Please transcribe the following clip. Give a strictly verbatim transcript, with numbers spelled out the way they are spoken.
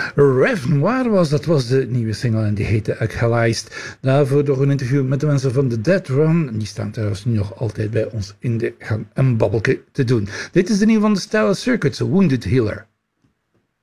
Rêve Noir was, dat was de nieuwe single en die heette Alkalized. Daarvoor door een interview met de mensen van The Dead Run. Die staan trouwens nu nog altijd bij ons in de gang een babbelke te doen. Dit is de nieuwe van de Stellar Circuits, Wounded Healer.